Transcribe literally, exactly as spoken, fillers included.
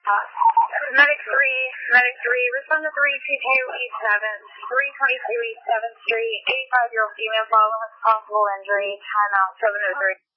Uh, Medic three, Medic three, respond to three two K East seventh, three twenty-two East seventh Street, eighty-five-year-old female following possible injury, timeout seven oh three.